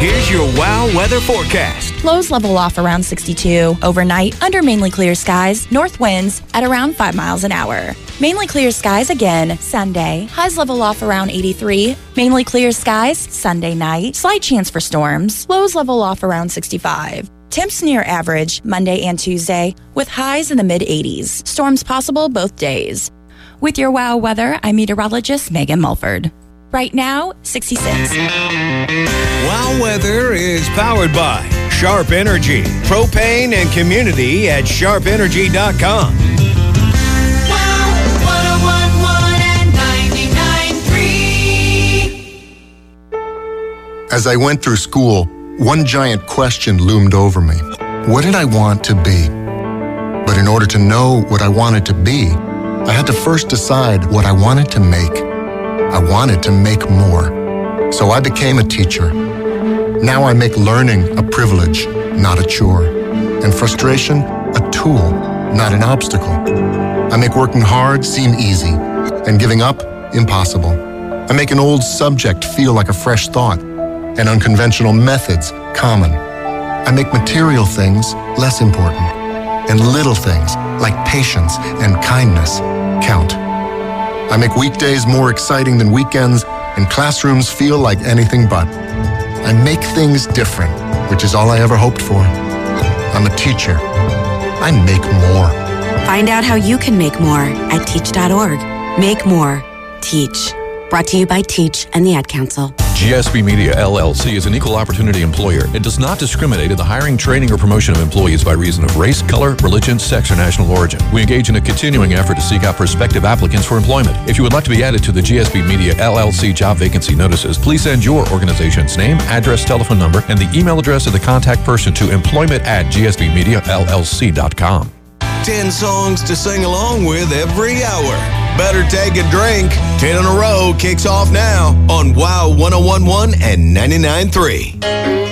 Here's your WOW weather forecast. Lows level off around 62. Overnight, under mainly clear skies, north winds at around 5 miles an hour. Mainly clear skies again Sunday. Highs level off around 83. Mainly clear skies Sunday night. Slight chance for storms. Lows level off around 65. Temps near average Monday and Tuesday with highs in the mid-80s. Storms possible both days. With your WOW weather, I'm meteorologist Megan Mulford. Right now, 66. WOW weather is powered by Sharp Energy, propane and community at sharpenergy.com. As I went through school, one giant question loomed over me. What did I want to be? But in order to know what I wanted to be, I had to first decide what I wanted to make. I wanted to make more. So I became a teacher. Now I make learning a privilege, not a chore. And frustration, a tool, not an obstacle. I make working hard seem easy, and giving up impossible. I make an old subject feel like a fresh thought, and unconventional methods common. I make material things less important, and little things like patience and kindness count. I make weekdays more exciting than weekends, and classrooms feel like anything but. I make things different, which is all I ever hoped for. I'm a teacher. I make more. Find out how you can make more at teach.org. Make more. Teach. Brought to you by Teach and the Ad Council. GSB Media, LLC is an equal opportunity employer. It does not discriminate in the hiring, training, or promotion of employees by reason of race, color, religion, sex, or national origin. We engage in a continuing effort to seek out prospective applicants for employment. If you would like to be added to the GSB Media, LLC job vacancy notices, please send your organization's name, address, telephone number, and the email address of the contact person to employment@gsbmediallc.com. 10 songs to sing along with every hour. Better take a drink. 10 in a row kicks off now on WOW 101.1 and 99.3.